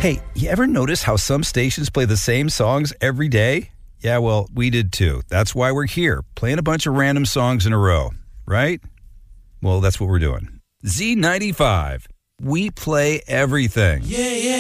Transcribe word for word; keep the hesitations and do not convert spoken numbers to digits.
Hey, you ever notice how some stations play the same songs every day? Yeah, well, we did too. That's why we're here, playing a bunch of random songs in a row, right? Well, that's what we're doing. Z ninety-five. We play everything. Yeah, yeah.